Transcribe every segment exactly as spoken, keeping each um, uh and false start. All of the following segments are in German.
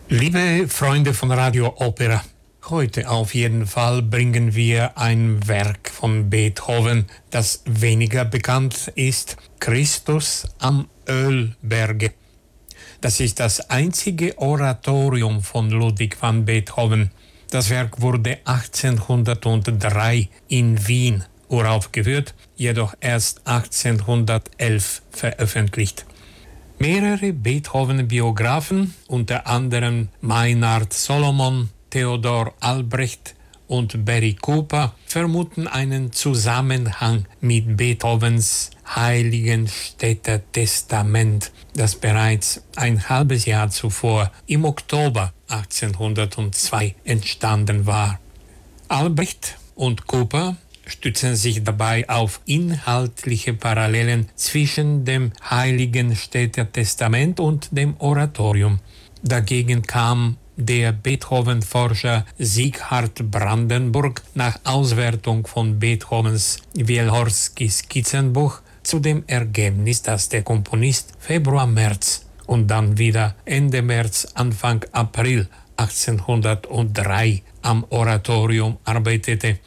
Liebe Freunde von Radio Opera, heute auf jeden Fall bringen wir ein Werk von Beethoven, das weniger bekannt ist, Christus am Ölberge. Das ist das einzige Oratorium von Ludwig van Beethoven. Das Werk wurde achtzehnhundertdrei in Wien uraufgeführt, jedoch erst achtzehnhundertelf veröffentlicht. Mehrere Beethoven-Biografen, unter anderem Maynard Solomon, Theodor Albrecht und Barry Cooper, vermuten einen Zusammenhang mit Beethovens Heiligenstädter Testament, das bereits ein halbes Jahr zuvor, im Oktober achtzehnhundertzwei, entstanden war. Albrecht und Cooper stützen sich dabei auf inhaltliche Parallelen zwischen dem Heiligenstädter Testament und dem Oratorium. Dagegen kam der Beethoven-Forscher Sieghard Brandenburg nach Auswertung von Beethovens Wielhorski-Skizzenbuch zu dem Ergebnis, dass der Komponist Februar, März und dann wieder Ende März, Anfang April achtzehnhundertdrei am Oratorium arbeitete,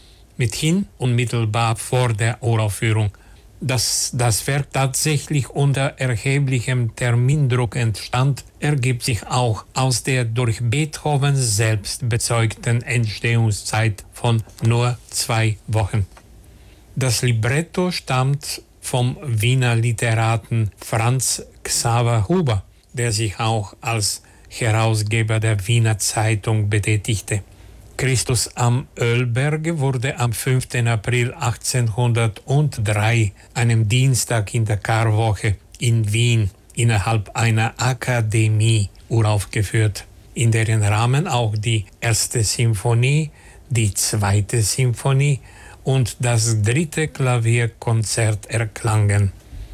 mithin unmittelbar vor der Uraufführung. Dass das Werk tatsächlich unter erheblichem Termindruck entstand, ergibt sich auch aus der durch Beethoven selbst bezeugten Entstehungszeit von nur zwei Wochen. Das Libretto stammt vom Wiener Literaten Franz Xaver Huber, der sich auch als Herausgeber der Wiener Zeitung betätigte. Christus am Ölberge wurde am fünften April achtzehnhundertdrei, einem Dienstag in der Karwoche in Wien, innerhalb einer Akademie uraufgeführt, in deren Rahmen auch die erste Symphonie, die zweite Symphonie und das dritte Klavierkonzert erklangen.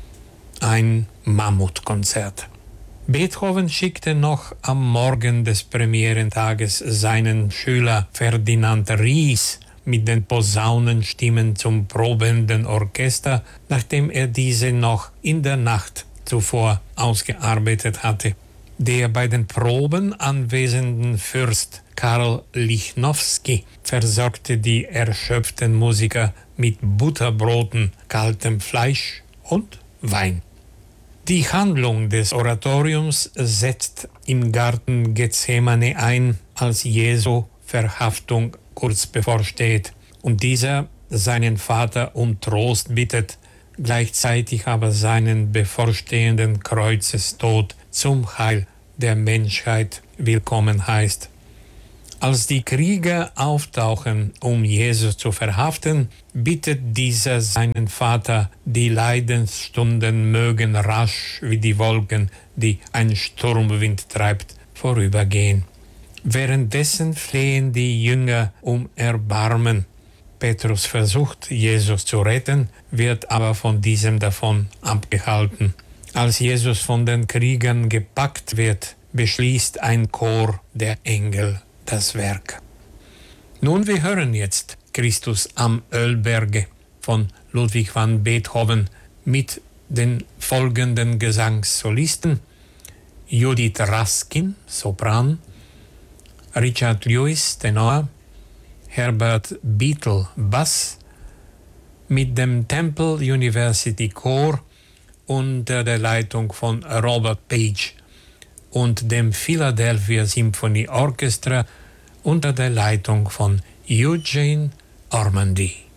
Ein Mammutkonzert. Beethoven schickte noch am Morgen des Premierentages seinen Schüler Ferdinand Ries mit den Posaunenstimmen zum probenden Orchester, nachdem er diese noch in der Nacht zuvor ausgearbeitet hatte. Der bei den Proben anwesenden Fürst Karl Lichnowsky versorgte die erschöpften Musiker mit Butterbroten, kaltem Fleisch und Wein. Die Handlung des Oratoriums setzt im Garten Gethsemane ein, als Jesu Verhaftung kurz bevorsteht und dieser seinen Vater um Trost bittet, gleichzeitig aber seinen bevorstehenden Kreuzestod zum Heil der Menschheit willkommen heißt. Als die Krieger auftauchen, um Jesus zu verhaften, bittet dieser seinen Vater, die Leidensstunden mögen rasch wie die Wolken, die ein Sturmwind treibt, vorübergehen. Währenddessen flehen die Jünger um Erbarmen. Petrus versucht, Jesus zu retten, wird aber von diesem davon abgehalten. Als Jesus von den Kriegern gepackt wird, beschließt ein Chor der Engel das Werk. Nun, wir hören jetzt Christus am Ölberge von Ludwig van Beethoven mit den folgenden Gesangssolisten: Judith Raskin, Sopran, Richard Lewis, Tenor, Herbert Beatle, Bass, mit dem Temple University Chor unter der Leitung von Robert Page und dem Philadelphia Symphony Orchestra unter der Leitung von Eugene Ormandy.